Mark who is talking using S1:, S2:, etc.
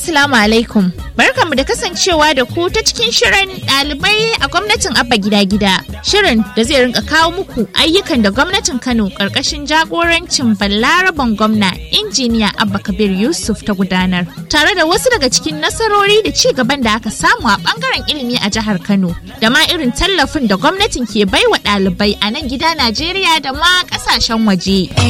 S1: assalamu alaikum. Barkanmu da kasancewa da ku ta cikin shirin ɗalibai a gwamnatin Abba Gida Gida. Shirin da zai rinka kawo muku ayyukan da gwamnatin Kano ƙarƙashin jagorancin Balaraban gwamna injiniya Abba Kabir Yusuf ta gudanar. Tare da wasu daga cikin nasarori da ci gaban da aka samu a ɓangaren ilimi a jihar Kano. Da ma irin tallafin da gwamnatin ke baiwa ɗalibai a nan gida Najeriya da ma ƙasashen waje.